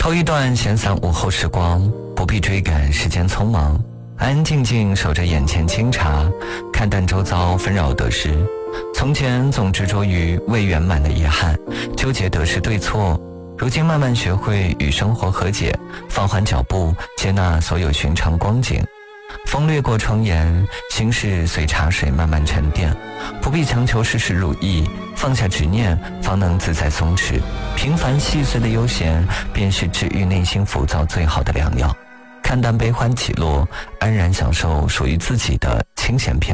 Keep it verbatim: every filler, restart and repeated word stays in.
偷一段闲散午后时光，不必追赶时间匆忙，安安静静守着眼前清茶，看淡周遭纷扰得失。从前总执着于未圆满的遗憾，纠结得失对错，如今慢慢学会与生活和解，放缓脚步，接纳所有寻常光景。风掠过窗沿，心事随茶水慢慢沉淀，不必强求事事如意，放下执念，方能自在松弛。平凡细碎的悠闲，便是治愈内心浮躁最好的良药。看淡悲欢起落，安然享受属于自己的清闲片